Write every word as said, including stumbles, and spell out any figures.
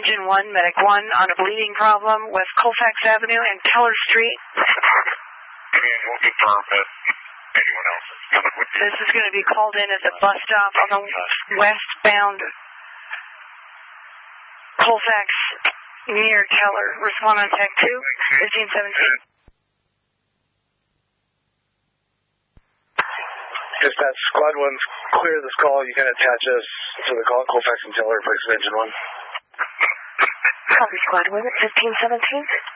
Engine one, Medic one, on a bleeding problem, West Colfax Avenue and Keller Street. And we'll confirm that anyone else is coming with you. This is going to be called in at the bus stop on the westbound Colfax near Keller. Respond on Tech two, fifteen seventeen. Dispatch, Squad one's clear this call. You can attach us to the call, Colfax and Keller, replace Engine one. Copy, Squad one, fifteen seventeen.